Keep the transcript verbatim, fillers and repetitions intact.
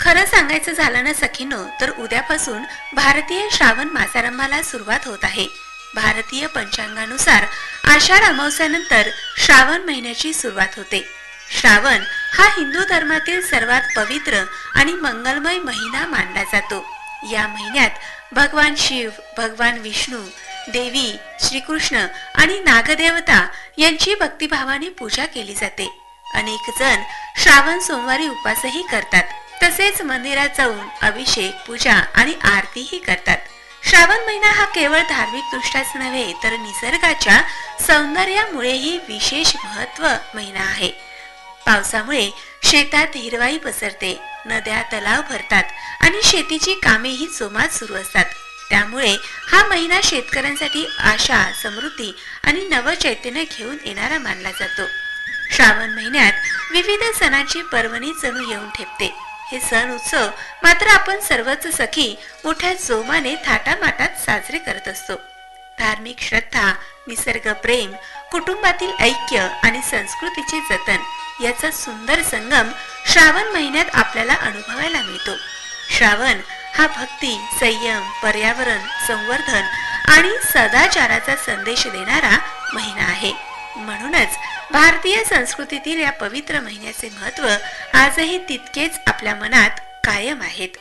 खरं सांगायचं झालं ना सखीनो, तर उद्यापासून भारतीय श्रावण मासारंभाला सुरुवात होत आहे. भारतीय पंचांगानुसार आषाढ अमावस्यानंतर श्रावण महिन्याची सुरुवात होते. श्रावण हा हिंदू धर्मातील सर्वात पवित्र आणि मंगलमय महिना मानला जातो. या महिन्यात भगवान शिव, भगवान विष्णू, देवी श्रीकृष्ण आणि नागदेवता यांची भक्तिभावाने पूजा केली जाते. अनेक जण श्रावण सोमवारी उपवासही करतात. तसेच मंदिरात जाऊन अभिषेक, पूजा आणि आरतीही करतात. श्रावण महिना हा केवळ धार्मिक दृष्ट्याच नव्हे तर निसर्गाच्या सौंदर्यामुळेही विशेष महत्व महिना आहे. पावसामुळे शेतात हिरवाई पसरते, नद्या तलाव भरतात आणि शेतीची कामेही जोमात सुरू असतात. त्यामुळे हा महिना शेतकऱ्यांसाठी आशा, समृद्धी आणि नवचैतन्य घेऊन येणारा मानला जातो. श्रावण महिन्यात विविध सणांची पर्वणी जणू येऊन ठेपते. हे सण उत्सव मात्र आपण सर्वच सखी मोठ्या जोमाने थाटामाटात साजरे करत असतो. धार्मिक श्रद्धा, निसर्ग प्रेम, कुटुंबातील ऐक्य आणि संस्कृतीचे जतन याचा सुंदर संगम श्रावण महिन्यात आपल्याला अनुभवायला मिळतो. श्रावण हा भक्ती, संयम, पर्यावरण संवर्धन आणि सदाचाराचा संदेश देणारा महिना आहे. म्हणूनच भारतीय संस्कृतीतील या पवित्र महिन्याचे महत्त्व आजही तितकेच आपल्या मनात कायम आहेत.